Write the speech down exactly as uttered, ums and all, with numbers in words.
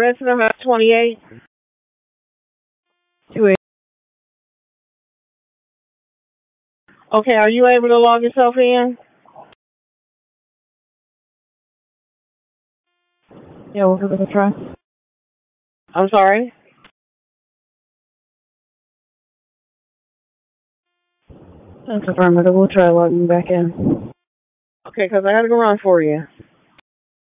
resident house twenty-eight. Two eight. Okay, are you able to log yourself in? Yeah, we'll give it a try. I'm sorry? That's affirmative. We'll try logging back in. Okay, because I got to go run for you.